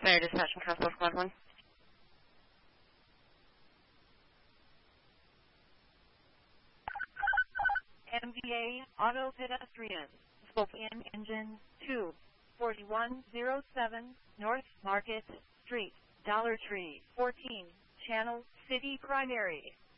Fire Dispatch and Transport Squad 1. MVA Auto Pedestrian, Spokane Engine 2, 4107 North Market Street, Dollar Tree 14, Channel City Primary.